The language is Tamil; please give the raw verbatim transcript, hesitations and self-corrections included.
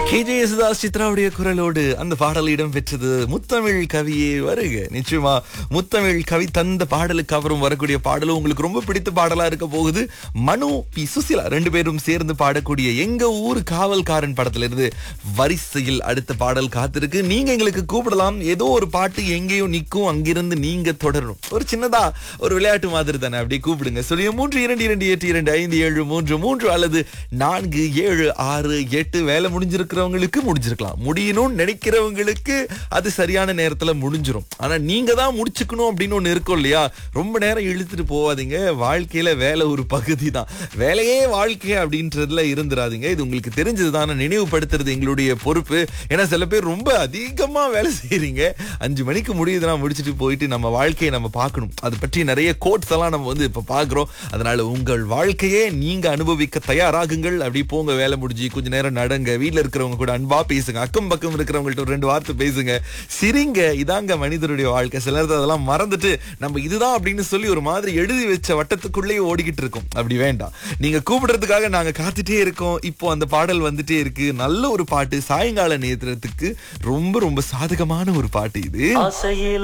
கேஜே யேசுதாஸ் சித்ராவுடைய குரலோடு அந்த பாடல் இடம் பெற்றது. முத்தமிழ் கவியே வருக. நிச்சயமா முத்தமிழ் கவி தந்த பாடலுக்கு அப்புறம் வரக்கூடிய பாடலும் உங்களுக்கு ரொம்ப பிடித்த பாடலா இருக்க போகுது. மனு பி சுசிலா ரெண்டு பேரும் சேர்ந்து பாடக்கூடிய எங்க ஊர் காவல்காரன் படத்துல இருந்து வரிசையில் அடுத்த பாடல் காத்திருக்கு. நீங்க எங்களுக்கு கூப்பிடலாம். ஏதோ ஒரு பாட்டு எங்கேயோ நிக்கும், அங்கிருந்து நீங்க தொடரணும். ஒரு சின்னதா ஒரு விளையாட்டு மாதிரி தானே, அப்படி கூப்பிடுங்க. சொல்லிய மூன்று இரண்டு இரண்டு எட்டு இரண்டு ஐந்து ஏழு மூன்று மூன்று அல்லது நான்கு ஏழு ஆறு எட்டு. வேலை முடிஞ்சிருக்கிறவங்களுக்கு முடிஞ்சிருக்கலாம், முடியணும்னு நினைக்கிறவங்களுக்கு அது சரியான நேரத்துல முடிஞ்சிரும். ஆனா நீங்க தான் முடிச்சுக்கணும் அப்படின்னு ஒண்ணு இருக்கும் இல்லையா? ரொம்ப நேரம் இழுத்துட்டு போவாதீங்க. வாழ்க்கையில வேலை ஒரு பகுதி தான், வேலையே வாழ்க்கை அப்படின்றதுல இருந்துராதீங்க. இது உங்களுக்கு தெரிஞ்சதுதான், நினைவுபடுத்துறது எங்களுடைய பொறுப்பு. ஏன்னா சில பேர் ரொம்ப அதிகமா வேலை செய்யறீங்க. அஞ்சு மணிக்கு முடியுதுன்னா முடிச்சுட்டு போயிட்டு நம்ம வாழ்க்கையை நம்ம பார்க்கணும். அது பற்றி நிறைய கோட்ஸ் எல்லாம் நம்ம வந்து இப்ப பாக்குறோம். அதனால உங்கள் வாழ்க்கையே நீங்க அனுபவிக்க தயாராகுங்கள். அப்படி போங்க, வேலை முடிஞ்சு கொஞ்ச நேரம் நடங்க, வீட்டுல இருக்கிறவங்க கூட அன்பா பேசுங்க, அக்கம் பக்கம் இருக்கிறவங்கள்ட்ட ஒரு ரெண்டு வார்த்தை பேசுங்க, சிரிங்க. இதாங்க மனிதனுடைய வாழ்க்கை. சில நேரத்துல அதெல்லாம் மறந்துட்டு நம்ம இதுதான் அப்படின்னு சொல்லி ஒரு மாதிரி எழுதி வச்ச வட்டத்துக்குள்ளேயே ஓடிக்கிட்டு இருக்கோம். அப்படி வேண்டாம். நீங்க கூப்பிடுறதுக்காக நாங்க காத்துட்டே இருக்கோம். இப்போ அந்த பாடல் வந்துட்டே இருக்கு. நல்ல ஒரு பாட்டு, சாயங்கால நேரத்துக்கு ரொம்ப ரொம்ப சாதகமான ஒரு பாட்டு இது.